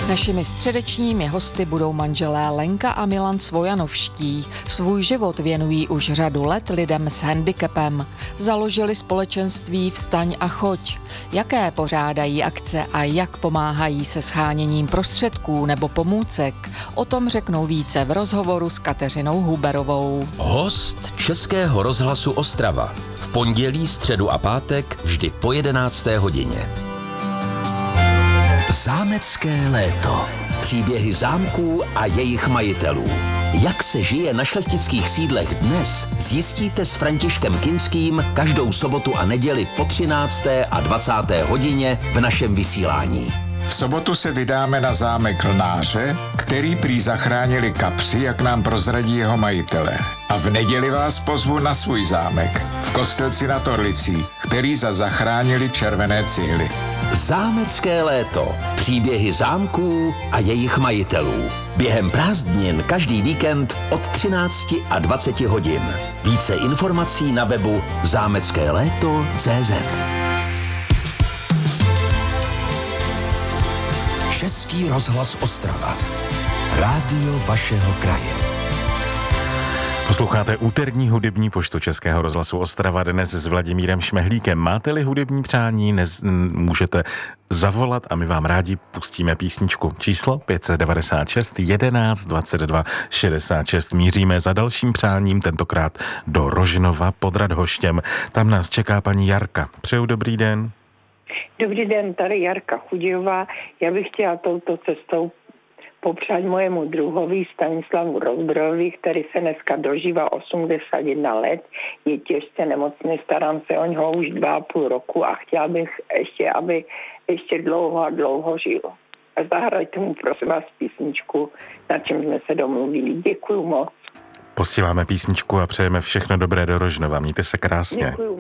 Našimi středečními hosty budou manželé Lenka a Milan Svojanovští. Svůj život věnují už řadu let lidem s handicapem. Založili společenství Vstaň a choď. Jaké pořádají akce a jak pomáhají se sháněním prostředků nebo pomůcek, o tom řeknou více v rozhovoru s Kateřinou Huberovou. Host Českého rozhlasu Ostrava. V pondělí, středu a pátek vždy po 11. hodině. Zámecké léto. Příběhy zámků a jejich majitelů. Jak se žije na šlechtických sídlech dnes, zjistíte s Františkem Kinským každou sobotu a neděli po 13. a 20. hodině v našem vysílání. V sobotu se vydáme na zámek Lnáře, který prý zachránili kapři, jak nám prozradí jeho majitelé. A v neděli vás pozvu na svůj zámek v Kostelci nad Orlicí, který zachránili červené cihly. Zámecké léto. Příběhy zámků a jejich majitelů. Během prázdnin každý víkend od 13 a 20 hodin. Více informací na webu zámeckéléto.cz. Český rozhlas Ostrava. Rádio vašeho kraje. Posloucháte úterní hudební poštu Českého rozhlasu Ostrava dnes s Vladimírem Šmehlíkem. Máte-li hudební přání, můžete zavolat a my vám rádi pustíme písničku. Číslo 596 11 22 66. Míříme za dalším přáním, tentokrát do Rožnova pod Radhoštěm. Tam nás čeká paní Jarka. Přeju dobrý den. Dobrý den, tady Jarka Chudějová. Já bych chtěla touto cestou popřát mojemu druhovi Stanislavu Rozbrojovi, který se dneska dožívá 81 let, je těžce nemocný, starám se o něho už 2,5 roku a chtěla bych ještě, aby ještě dlouho a dlouho žil. A zahrajte mu prosím vás písničku, na čem jsme se domluvili. Děkuju moc. Posíláme písničku a přejeme všechno dobré do Rožnova. Mějte se krásně. Děkuju.